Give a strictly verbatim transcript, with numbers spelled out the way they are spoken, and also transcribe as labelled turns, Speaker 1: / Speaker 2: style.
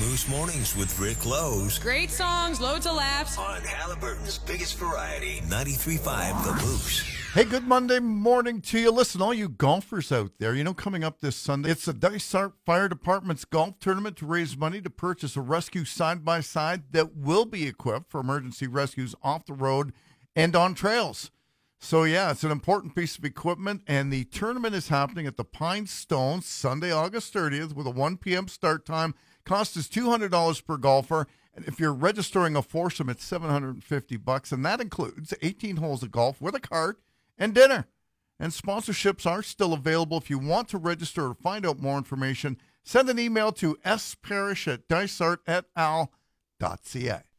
Speaker 1: Moose Mornings with Rick Lowe's
Speaker 2: Great songs, loads of laughs.
Speaker 1: on Halliburton's biggest variety, ninety-three point five The Moose.
Speaker 3: Hey, good Monday morning to you. Listen, all you golfers out there, you know, coming up this Sunday, it's the Dysart Fire Department's golf tournament to raise money to purchase a rescue side-by-side that will be equipped for emergency rescues off the road and on trails. So, yeah, it's an important piece of equipment, and the tournament is happening at the Pine Stone Sunday, August thirtieth, with a one p.m. start time. Cost is two hundred dollars per golfer, and if you're registering a foursome, it's seven hundred fifty bucks, and that includes eighteen holes of golf with a cart and dinner. And sponsorships are still available. If you want to register or find out more information, send an email to sparish at dysart et al dot c a.